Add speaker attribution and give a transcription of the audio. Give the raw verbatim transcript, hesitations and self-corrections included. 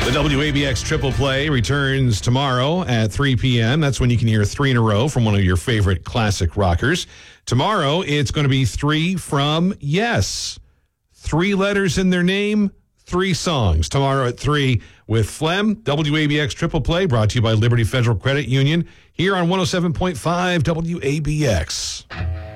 Speaker 1: The W A B X Triple Play returns tomorrow at three p.m. That's when you can hear three in a row from one of your favorite classic rockers. Tomorrow, it's going to be three from Yes. Three letters in their name, three songs. Tomorrow at three with Phlegm. W A B X Triple Play brought to you by Liberty Federal Credit Union here on one oh seven point five W A B X.